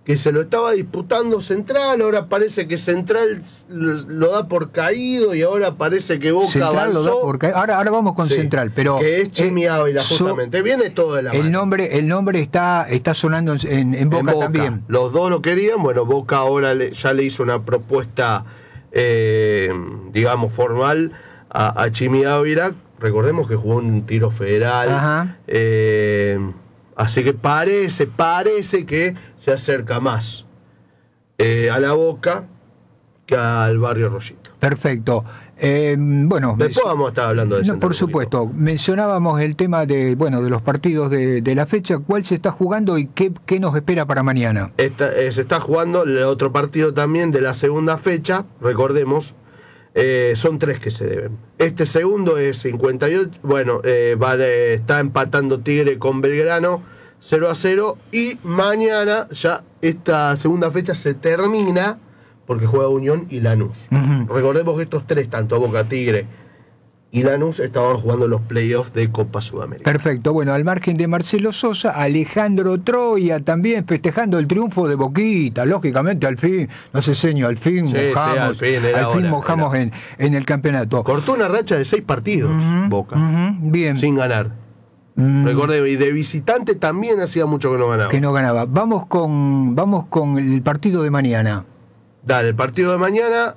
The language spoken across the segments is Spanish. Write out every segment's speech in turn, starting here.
que se lo estaba disputando Central, ahora parece que Central lo da por caído y ahora parece que Boca Central avanzó. Lo da por caído. Ahora vamos con Central, pero que es Chimi Ávila, justamente. Viene todo de la mano. El nombre está sonando en Boca también. Los dos lo querían, bueno, Boca ahora ya le hizo una propuesta, digamos, formal a Chimi Ávila. Recordemos que jugó un Tiro Federal. Ajá. Así que parece que se acerca más a la Boca que al Barrio Rollito. Perfecto. Bueno, después vamos a estar hablando de eso. No, por supuesto. Mencionábamos el tema de los partidos de la fecha. ¿Cuál se está jugando y qué nos espera para mañana? Se está jugando el otro partido también de la segunda fecha. Recordemos, son 3 que se deben. Este segundo es 58. Bueno, está empatando Tigre con Belgrano 0-0. Y mañana ya esta segunda fecha se termina porque juega Unión y Lanús. Recordemos que estos 3, tanto Boca, Tigre y Lanús, estaban jugando los playoffs de Copa Sudamérica. Perfecto. Bueno, al margen de Marcelo Sosa, Alejandro Troya también festejando el triunfo de Boquita. Lógicamente, al fin, no sé, señor, al fin mojamos en el campeonato. Cortó una racha de 6 partidos, Boca. Bien. Sin ganar. Recordemos, y de visitante también hacía mucho que no ganaba. Vamos con el partido de mañana. Dale, el partido de mañana,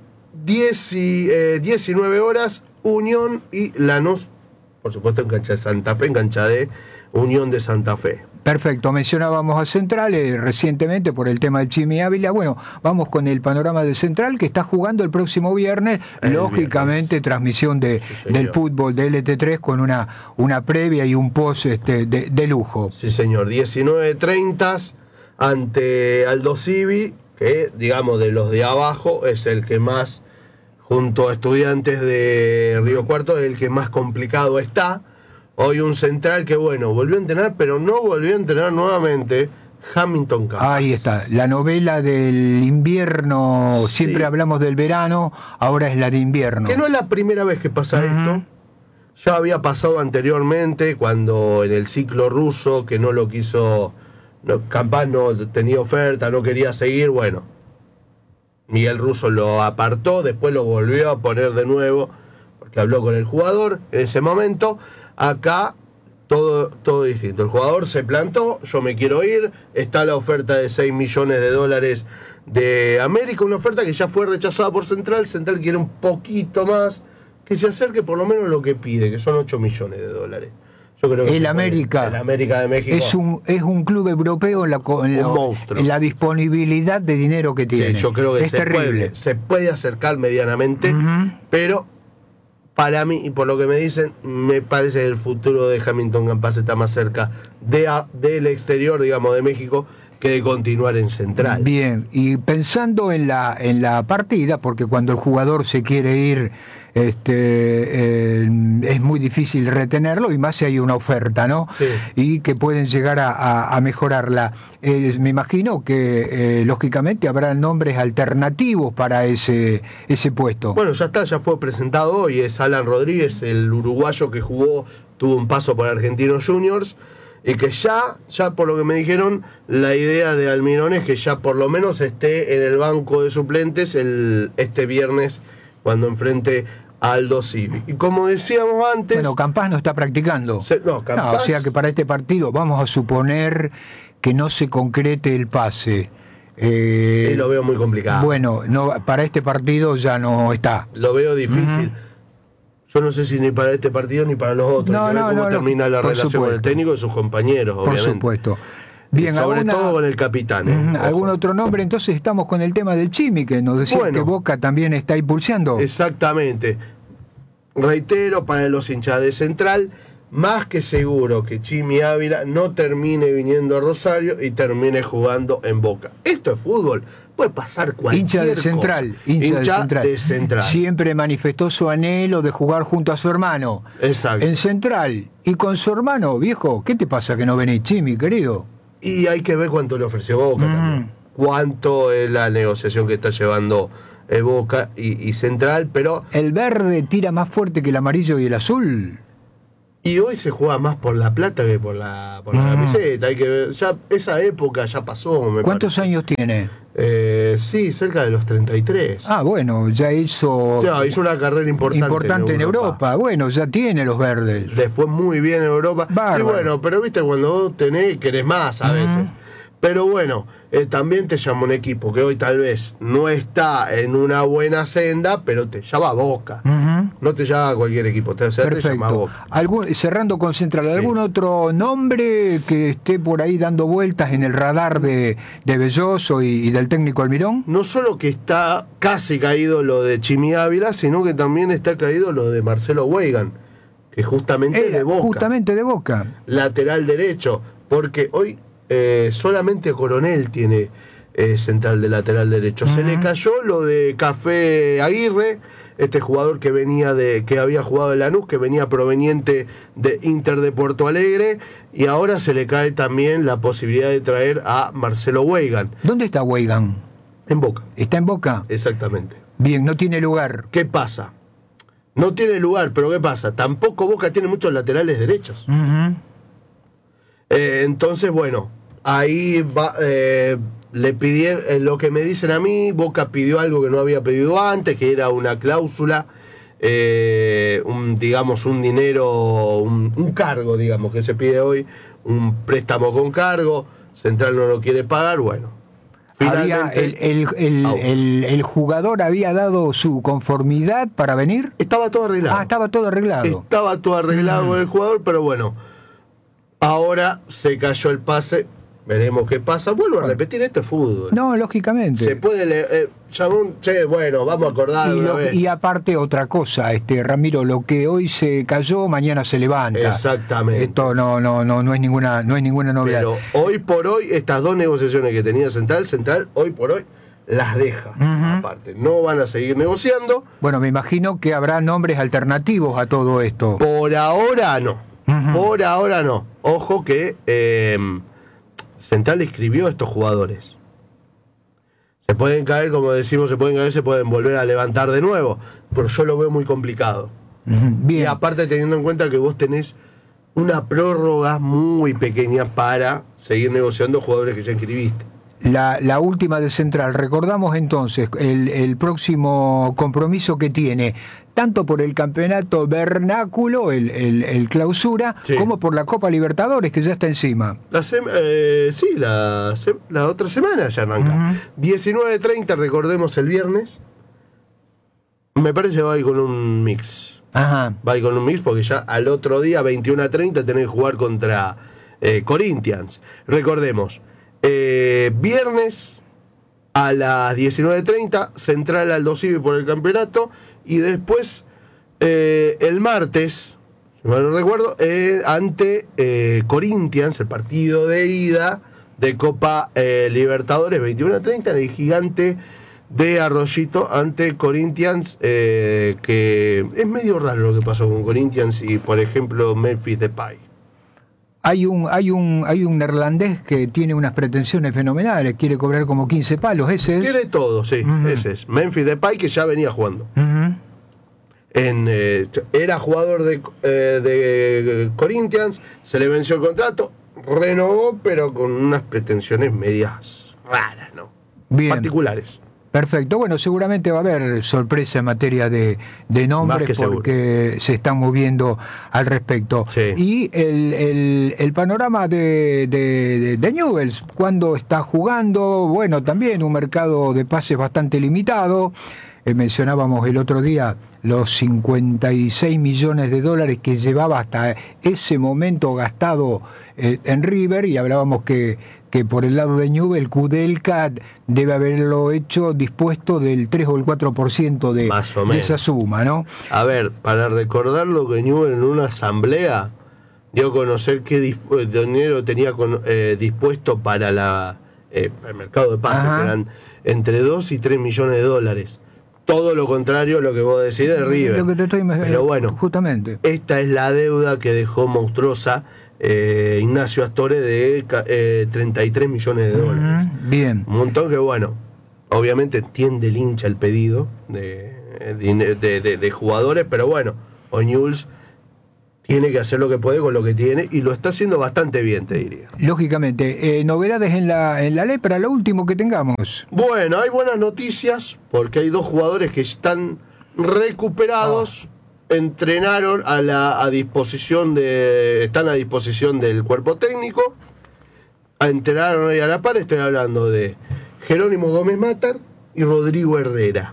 19 horas, Unión y Lanús, por supuesto en cancha de Santa Fe, en cancha de Unión de Santa Fe. Perfecto, mencionábamos a Central recientemente por el tema de Chimi Ávila. Bueno, vamos con el panorama de Central, que está jugando el próximo viernes, lógicamente transmisión del fútbol de LT3 con una previa y un post de lujo. Sí, señor, 19:30 ante Aldo Civi, que digamos de los de abajo es el que más, junto a Estudiantes de Río Cuarto, es el que más complicado está. Hoy un Central que, bueno, volvió a entrenar, pero no volvió a entrenar nuevamente, Hamilton Campas. Ahí está, la novela del invierno, sí. Siempre hablamos del verano, ahora es la de invierno. Que no es la primera vez que pasa esto, ya había pasado anteriormente, cuando en el ciclo ruso, que no lo quiso, Campas no tenía oferta, no quería seguir, bueno, Miguel Russo lo apartó, después lo volvió a poner de nuevo, porque habló con el jugador en ese momento. Acá todo distinto. El jugador se plantó, yo me quiero ir, está la oferta de $6 millones de América, una oferta que ya fue rechazada por Central. Central quiere un poquito más, que se acerque por lo menos a lo que pide, que son $8 millones. Yo creo que el América de México es un club europeo en la disponibilidad de dinero que tiene. Sí, yo creo que es terrible. Se puede acercar medianamente, pero para mí, y por lo que me dicen, me parece que el futuro de Hamilton Campas está más cerca del exterior, digamos, de México, que de continuar en Central. Bien, y pensando en la partida, porque cuando el jugador se quiere ir, es muy difícil retenerlo, y más si hay una oferta, ¿no? Sí. Y que pueden llegar a mejorarla. Me imagino que, lógicamente, habrá nombres alternativos para ese puesto. Bueno, ya fue presentado hoy, es Alan Rodríguez, el uruguayo que tuvo un paso por Argentinos Juniors, y que ya por lo que me dijeron, la idea de Almirón es que ya por lo menos esté en el banco de suplentes este viernes cuando enfrente a Aldo Civi. Y como decíamos antes... Bueno, Campas no está practicando. Campas... o sea que para este partido vamos a suponer que no se concrete el pase. Y lo veo muy complicado. Bueno, para este partido ya no está. Lo veo difícil. Yo no sé si ni para este partido ni para los otros. Cómo termina la relación con el técnico y sus compañeros, obviamente. Por supuesto. Bien, sobre todo con el capitán. ¿Algún otro nombre? Entonces estamos con el tema del Chimi, que nos decía que Boca también está impulsando. Exactamente. Reitero, para los hinchas de Central, más que seguro que Chimi Ávila no termine viniendo a Rosario y termine jugando en Boca. Esto es fútbol. Puede pasar cualquier hincha de Central. Siempre manifestó su anhelo de jugar junto a su hermano. Exacto. En Central. Y con su hermano, viejo, ¿qué te pasa que no venís, Chimi, querido? Y hay que ver cuánto le ofreció Boca también. Cuánto es la negociación que está llevando Boca y Central, pero... ¿El verde tira más fuerte que el amarillo y el azul? Y hoy se juega más por la plata que por la camiseta. Hay que ver, ya esa época ya pasó. ¿Cuántos años tiene? Sí, cerca de los 33. Ah, bueno, ya hizo una carrera importante en Europa. Bueno, ya tiene los verdes. Le fue muy bien en Europa. Bárbaro. Y bueno, pero viste, cuando vos querés más a veces. Pero bueno, también te llama un equipo que hoy tal vez no está en una buena senda, pero te llama Boca. No te llama cualquier equipo, te llama Boca. Cerrando con Central, Sí. ¿algún otro nombre que esté por ahí dando vueltas en el radar de Belloso y del técnico Almirón? No solo que está casi caído lo de Chimi Ávila, sino que también está caído lo de Marcelo Weigan, que justamente de Boca. Justamente de Boca. Lateral derecho, porque hoy solamente Coronel tiene central de lateral derecho. Se le cayó lo de Café Aguirre, este jugador que había jugado en Lanús, que venía proveniente de Inter de Porto Alegre, y ahora se le cae también la posibilidad de traer a Marcelo Weigan. ¿Dónde está Weigan? En Boca. ¿Está en Boca? Exactamente. Bien, no tiene lugar. ¿Qué pasa? No tiene lugar, pero ¿qué pasa? Tampoco Boca tiene muchos laterales derechos. Entonces, bueno, ahí va, le pidieron, lo que me dicen a mí, Boca pidió algo que no había pedido antes, que era una cláusula, digamos, un dinero, un cargo, digamos, que se pide hoy, un préstamo con cargo, Central no lo quiere pagar, bueno. ¿El jugador había dado su conformidad para venir? Estaba todo arreglado. Estaba todo arreglado. Estaba todo arreglado con el jugador, pero bueno, ahora se cayó el pase, veremos qué pasa. Vuelvo a repetir, esto es fútbol. No, lógicamente. Se puede bueno, vamos a acordar de una vez. Y aparte otra cosa, Ramiro, lo que hoy se cayó, mañana se levanta. Exactamente. Esto no es ninguna novedad. Pero hoy por hoy, estas dos negociaciones que tenía Central hoy por hoy las deja. Aparte, no van a seguir negociando. Bueno, me imagino que habrá nombres alternativos a todo esto. Por ahora no. Por ahora no. Ojo que Central escribió a estos jugadores. Se pueden caer, como decimos, se pueden volver a levantar de nuevo. Pero yo lo veo muy complicado. Bien. Y aparte teniendo en cuenta que vos tenés una prórroga muy pequeña para seguir negociando jugadores que ya inscribiste. La última de Central, recordamos entonces el próximo compromiso que tiene, tanto por el campeonato vernáculo, el clausura, sí, como por la Copa Libertadores, que ya está encima. La otra semana ya arranca. 19:30, recordemos el viernes. Me parece que va a ir con un mix. Ajá. Va a ir con un mix porque ya al otro día, 21:30, tenés que jugar contra Corinthians. Recordemos. Viernes a las 19:30, Central Aldo Civi por el campeonato, y después el martes, si mal no recuerdo, ante Corinthians, el partido de ida de Copa Libertadores, 21:30 en el Gigante de Arroyito ante Corinthians, que es medio raro lo que pasó con Corinthians y, por ejemplo, Memphis Depay. Hay un neerlandés que tiene unas pretensiones fenomenales, quiere cobrar como 15 palos, ese es. Quiere todo, sí, ese es. Memphis Depay, que ya venía jugando. Era jugador de Corinthians, se le venció el contrato, renovó, pero con unas pretensiones medias raras, ¿no? Bien. Particulares. Perfecto, bueno, seguramente va a haber sorpresa en materia de nombres porque se están moviendo al respecto. Sí. Y el panorama de Newell's, cuando está jugando, bueno, también un mercado de pases bastante limitado. Mencionábamos el otro día los 56 millones de dólares que llevaba hasta ese momento gastado en River, y hablábamos que por el lado de Newell's, Kudelka debe haberlo hecho dispuesto del 3 o el 4% de esa suma, ¿no? A ver, para recordar lo que Newell's en una asamblea dio a conocer qué dinero tenía dispuesto para el mercado de pases, que eran entre 2 y 3 millones de dólares. Todo lo contrario a lo que vos decís de River. Lo que te estoy Pero bueno, justamente. Esta es la deuda que dejó monstruosa Ignacio Astore de 33 millones de dólares. Bien. Un montón que, bueno, obviamente entiende el hincha el pedido de jugadores, pero bueno, Newell's tiene que hacer lo que puede con lo que tiene y lo está haciendo bastante bien, te diría. Lógicamente. Novedades en la lepra, lo último que tengamos. Bueno, hay buenas noticias porque hay 2 jugadores que están recuperados, entrenaron están a disposición del cuerpo técnico, entrenaron ahí a la par. Estoy hablando de Jerónimo Gómez Matar y Rodrigo Herrera.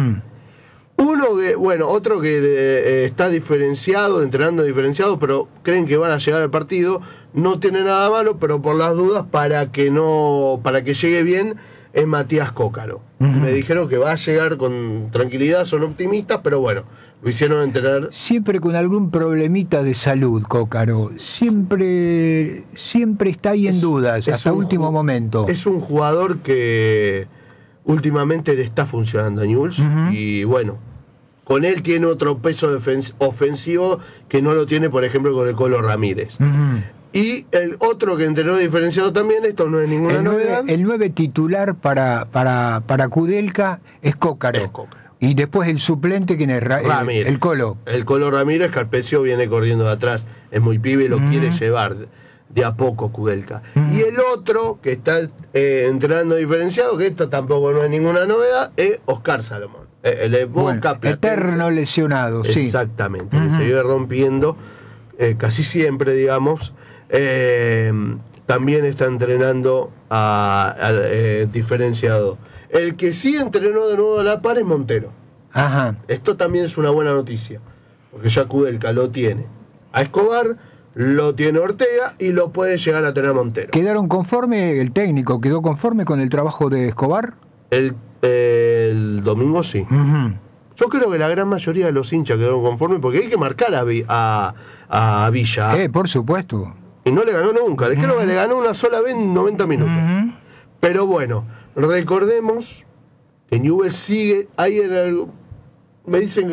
Otro que está diferenciado, entrenando diferenciado, pero creen que van a llegar al partido. No tiene nada malo, pero por las dudas, para que llegue bien, es Matías Cócaro. Me dijeron que va a llegar con tranquilidad, son optimistas, pero bueno, lo hicieron entrenar. Siempre con algún problemita de salud, Cócaro. Siempre está ahí en dudas, hasta último momento. Es un jugador que últimamente le está funcionando a Newell's, y bueno, con él tiene otro peso ofensivo que no lo tiene, por ejemplo, con el Colo Ramírez. Y el otro que entrenó diferenciado también, esto no es ninguna novedad. El 9 titular para Kudelka es Cócaro. Y después el suplente, ¿quién es? Ramírez. El Colo. El Colo Ramírez, Carpesio viene corriendo de atrás, es muy pibe y lo quiere llevar de a poco Kudelka. Y el otro que está entrenando diferenciado, que esto tampoco no es ninguna novedad, es Oscar Salomón. El Boca eterno lesionado, sí. Exactamente, que se vive rompiendo casi siempre, digamos. También está entrenando diferenciado. El que sí entrenó de nuevo a la par es Montero. Esto también es una buena noticia, porque ya Kudelka lo tiene a Escobar, lo tiene Ortega y lo puede llegar a tener Montero. ¿Quedaron conforme, el técnico quedó conforme con el trabajo de Escobar? El domingo sí. Yo creo que la gran mayoría de los hinchas quedaron conformes, porque hay que marcar a Villa. Por supuesto. Y no le ganó nunca. Creo que le ganó una sola vez en 90 minutos. Pero bueno, recordemos que Newell's sigue ahí me dicen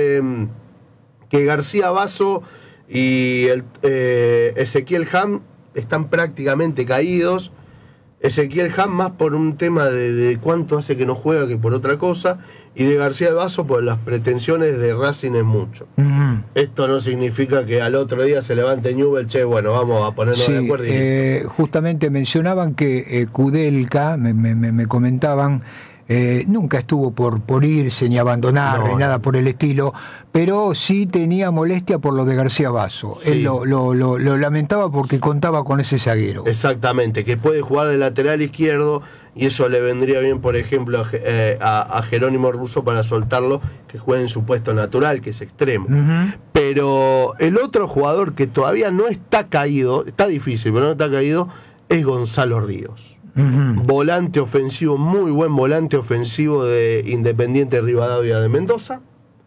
que García Basso y Ezequiel Ham están prácticamente caídos. Ezequiel Ham más por un tema de cuánto hace que no juega que por otra cosa, y de García Basso por las pretensiones de Racing es mucho. Esto no significa que al otro día se levante Newell's, bueno, vamos a ponernos de acuerdo. Justamente mencionaban que Kudelka, me comentaban, nunca estuvo por irse ni abandonar ni nada por el estilo, pero sí tenía molestia por lo de García Basso. Sí. Él lo lamentaba porque contaba con ese zaguero. Exactamente, que puede jugar de lateral izquierdo, y eso le vendría bien, por ejemplo, a Jerónimo Russo para soltarlo, que juegue en su puesto natural, que es extremo. Pero el otro jugador que todavía no está caído, está difícil, pero no está caído, es Gonzalo Ríos. Volante ofensivo, muy buen volante ofensivo de Independiente Rivadavia de Mendoza,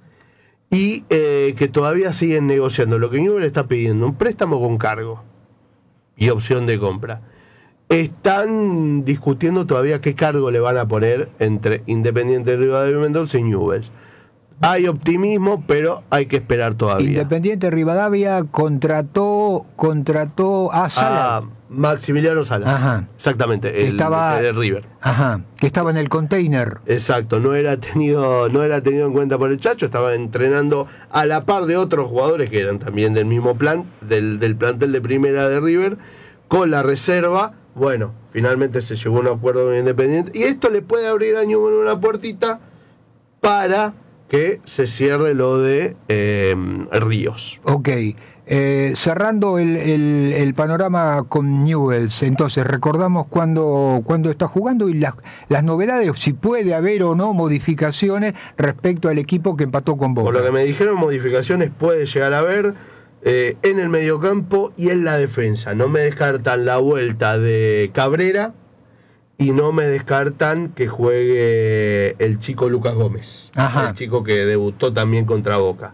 y que todavía siguen negociando. Lo que Newell's está pidiendo, un préstamo con cargo y opción de compra. Están discutiendo todavía qué cargo le van a poner entre Independiente Rivadavia de Mendoza y Newell's. Hay optimismo, pero hay que esperar todavía. Independiente Rivadavia contrató a Sala. Maximiliano Sala. Exactamente, el River. Que estaba en el container. Exacto, no era tenido en cuenta por el Chacho, estaba entrenando a la par de otros jugadores que eran también del mismo plan, del plantel de primera de River, con la reserva. Bueno, finalmente se llegó a un acuerdo con Independiente, y esto le puede abrir a Newell's una puertita para que se cierre lo de Ríos. Ok. Cerrando el panorama con Newell's, entonces recordamos cuándo está jugando y las novedades, si puede haber o no modificaciones respecto al equipo que empató con Boca. Por lo que me dijeron, modificaciones puede llegar a haber en el mediocampo y en la defensa. No me descartan la vuelta de Cabrera y no me descartan que juegue el chico Lucas Gómez, el chico que debutó también contra Boca.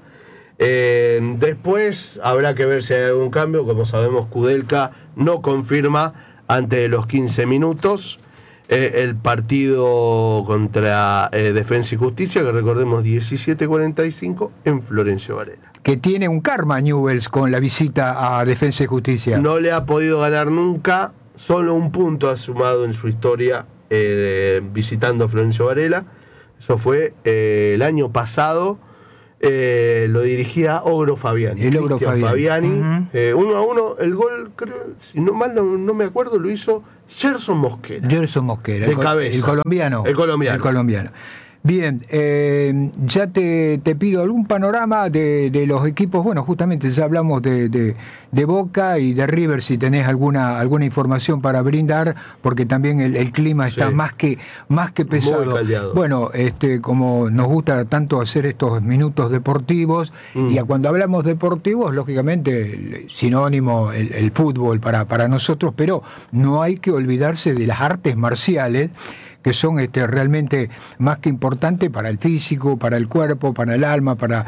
Después habrá que ver si hay algún cambio. Como sabemos, Kudelka no confirma antes de los 15 minutos el partido contra Defensa y Justicia, que recordemos 17:45 en Florencio Varela. Que tiene un karma Newell's con la visita a Defensa y Justicia. No le ha podido ganar nunca, solo un punto ha sumado en su historia visitando a Florencio Varela. Eso fue el año pasado. lo dirigía Ogro Fabiani. El Ogro Fabiani. 1-1, el gol, creo, si no mal no me acuerdo, lo hizo Gerson Mosquera. Gerson Mosquera. De cabeza. El colombiano. El colombiano. Bien, ya te pido algún panorama de los equipos. Bueno, justamente ya hablamos de Boca y de River, si tenés alguna información para brindar, porque también el clima está más que pesado. Muy caldeado. Bueno, como nos gusta tanto hacer estos minutos deportivos, y cuando hablamos deportivos, lógicamente, sinónimo el fútbol para nosotros, pero no hay que olvidarse de las artes marciales, que son realmente más que importantes para el físico, para el cuerpo, para el alma, para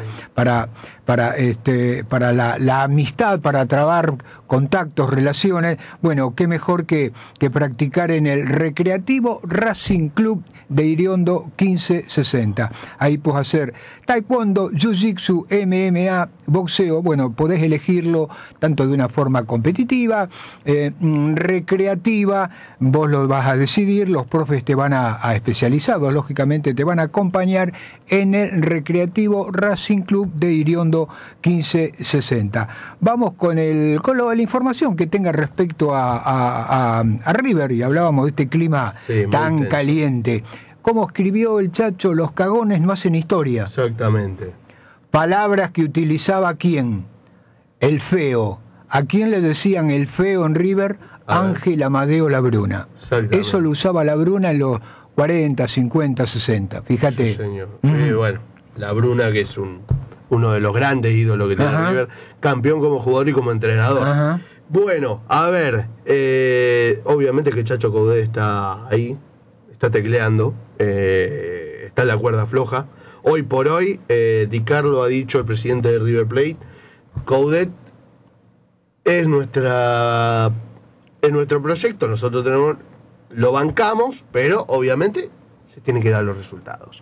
la amistad, para trabar contactos, relaciones. Bueno, qué mejor que practicar en el Recreativo Racing Club de Iriondo 1560. Ahí puedes hacer taekwondo, jiu-jitsu, MMA, boxeo. Bueno, podés elegirlo tanto de una forma competitiva, recreativa, vos lo vas a decidir, los profes te van a especializados, lógicamente te van a acompañar en el Recreativo Racing Club de Iriondo 1560. Vamos con la información que tenga respecto a River, y hablábamos de este clima tan intenso, caliente. Como escribió el Chacho, los cagones no hacen historia. Exactamente. Palabras que utilizaba ¿quién? El feo. ¿A quién le decían el feo en River? Ángel Amadeo Labruna. Eso lo usaba Labruna en los 40, 50, 60. Fíjate. Sí, señor. Bueno, Labruna, que es uno de los grandes ídolos que tiene River, campeón como jugador y como entrenador. Bueno, a ver, obviamente que Chacho Coudet está ahí, está tecleando, está en la cuerda floja. Hoy por hoy, Di Carlo ha dicho, el presidente de River Plate, Coudet es nuestro proyecto, nosotros lo bancamos, pero obviamente se tienen que dar los resultados.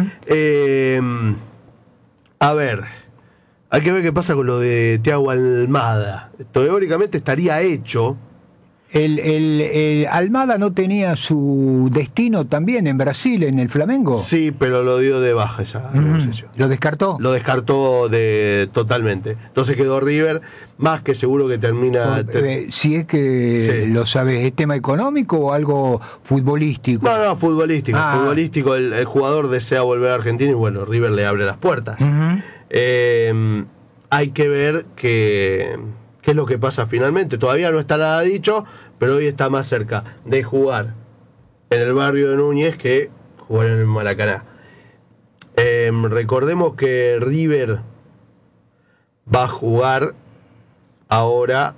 A ver, hay que ver qué pasa con lo de Thiago Almada. Teóricamente estaría hecho. El Almada no tenía su destino también en Brasil, en el Flamengo. Sí, pero lo dio de baja esa negociación. ¿Lo descartó? Lo descartó totalmente. Entonces quedó River, más que seguro que termina. Si es que lo sabes, ¿es tema económico o algo futbolístico? No, futbolístico. Futbolístico, el jugador desea volver a Argentina y bueno, River le abre las puertas. Hay que ver qué es lo que pasa finalmente. Todavía no está nada dicho, pero hoy está más cerca de jugar en el barrio de Núñez que jugar en el Maracaná. Recordemos que River va a jugar ahora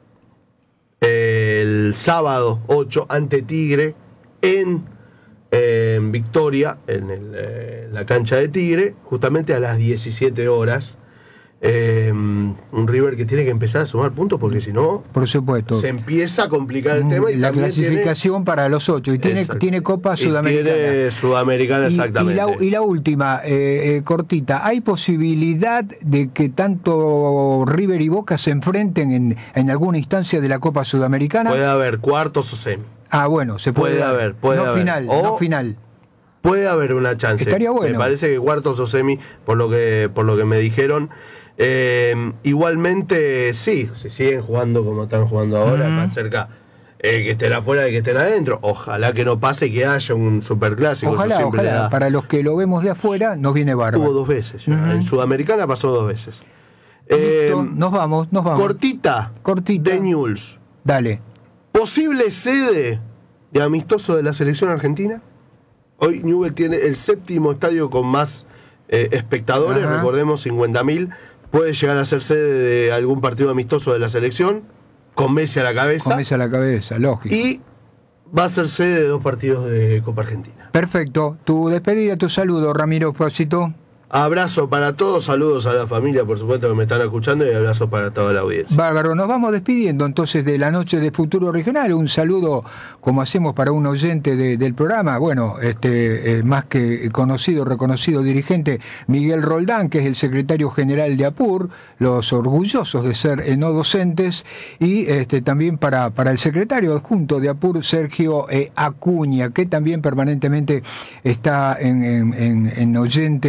el sábado 8 ante Tigre en Victoria, en la cancha de Tigre, justamente a las 17 horas. Un River que tiene que empezar a sumar puntos porque si no, por supuesto, se empieza a complicar el tema. Y la clasificación para los 8 y tiene Copa Sudamericana. Tiene Sudamericana, exactamente. Y la última, cortita, ¿hay posibilidad de que tanto River y Boca se enfrenten en alguna instancia de la Copa Sudamericana? Puede haber cuartos o semi. Bueno, se puede haber. No final. Puede haber una chance. Estaría bueno. Me parece que cuartos o semi, por lo que me dijeron. Igualmente, sí, se siguen jugando como están jugando ahora, más cerca que estén afuera de que estén adentro. Ojalá que no pase que haya un superclásico. Ojalá. Para los que lo vemos de afuera, nos viene bárbaro. Hubo 2 veces. En Sudamericana pasó 2 veces. Listo, nos vamos. Cortita. De News. Dale. ¿Posible sede de amistoso de la selección argentina? Hoy Newell tiene el 7º estadio con más espectadores, recordemos 50.000. Puede llegar a ser sede de algún partido amistoso de la selección, con Messi a la cabeza. Lógico. Y va a ser sede de 2 partidos de Copa Argentina. Perfecto. Tu despedida, tu saludo, Ramiro Prósito. Abrazo para todos, saludos a la familia, por supuesto, que me están escuchando, y abrazo para toda la audiencia. Bárbaro, nos vamos despidiendo entonces de la noche de Futuro Regional. Un saludo, como hacemos para un oyente del programa, bueno, más que conocido, reconocido dirigente, Miguel Roldán, que es el secretario general de APUR, los orgullosos de ser no docentes, y también para el secretario adjunto de APUR, Sergio Acuña, que también permanentemente está en oyente de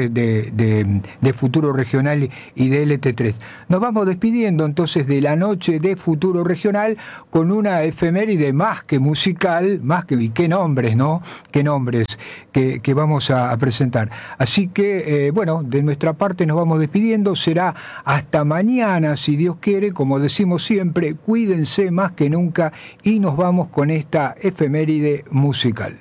de Futuro Regional y de LT3. Nos vamos despidiendo entonces de la noche de Futuro Regional con una efeméride más que musical, y qué nombres, ¿no? Qué nombres que vamos a presentar. Así que, bueno, de nuestra parte nos vamos despidiendo. Será hasta mañana, si Dios quiere. Como decimos siempre, cuídense más que nunca y nos vamos con esta efeméride musical.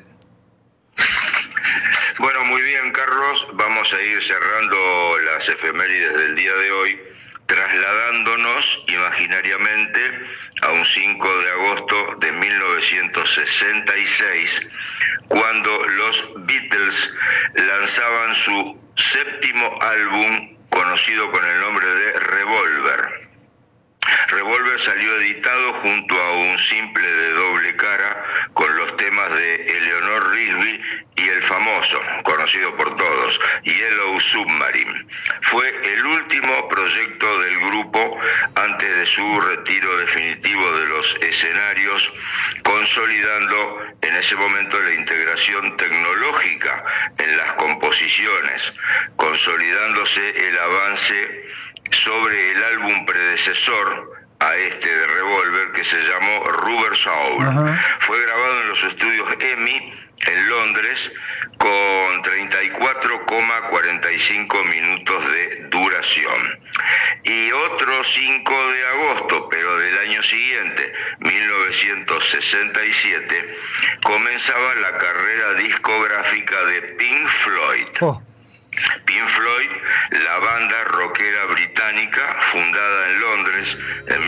Bueno, muy bien, Carlos. Vamos a ir cerrando las efemérides del día de hoy, trasladándonos imaginariamente a un 5 de agosto de 1966, cuando los Beatles lanzaban su séptimo álbum conocido con el nombre de Revolver. Revolver salió editado junto a un simple de doble cara con los temas de Eleanor Rigby y el famoso, conocido por todos, Yellow Submarine. Fue el último proyecto del grupo antes de su retiro definitivo de los escenarios, consolidando en ese momento la integración tecnológica en las composiciones, consolidándose el avance sobre el álbum predecesor a este de Revolver, que se llamó Rubber Soul. Ajá. Fue grabado en los estudios EMI en Londres con 34,45 minutos de duración. Y otro 5 de agosto, pero del año siguiente, 1967, comenzaba la carrera discográfica de Pink Floyd. Pink Floyd, la banda rockera británica fundada en Londres en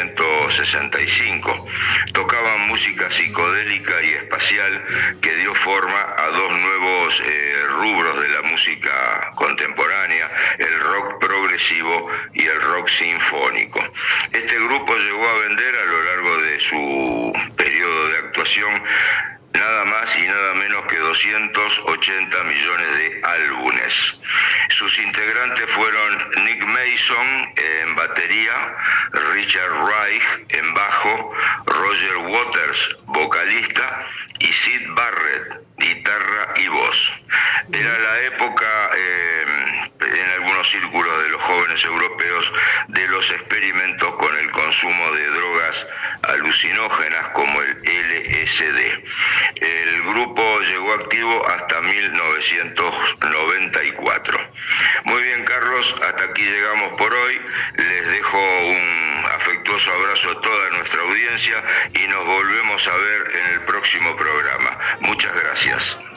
1965. Tocaban música psicodélica y espacial que dio forma a dos nuevos rubros de la música contemporánea, el rock progresivo y el rock sinfónico. Este grupo llegó a vender a lo largo de su periodo de actuación nada más y nada menos que 280 millones de álbumes. Sus integrantes fueron Nick Mason en batería, Richard Reich en bajo, Roger Waters, vocalista, y Syd Barrett, guitarra y voz. Era la época, en algunos círculos de los jóvenes europeos, de los experimentos con el consumo de drogas alucinógenas como el LSD. El grupo llegó activo hasta 1994. Muy bien, Carlos, hasta aquí llegamos por hoy. Les dejo un afectuoso abrazo a toda nuestra audiencia y nos volvemos a ver en el próximo programa. Muchas gracias.